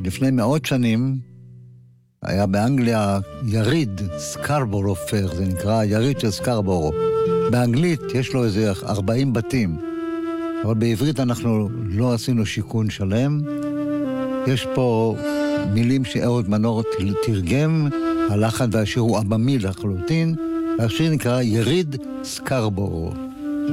לפני מאות שנים היה באנגליה יריד סקרבורו פייר, זה נקרא יריד של סקרבורו. באנגלית יש לו איזה 40 בתים, אבל בעברית אנחנו לא עשינו שיכון שלם. יש פה מילים שאהוד מנור תרגם, הלחן והשיר הוא עממי לחלוטין, והשיר נקרא יריד סקרבורו.